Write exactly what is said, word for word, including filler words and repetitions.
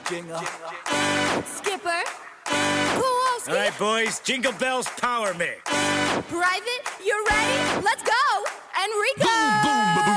Jingle. Skipper. Kowalski. All right, boys, Jingle Bells Power Mix. Private, you ready? Let's go! Enrico!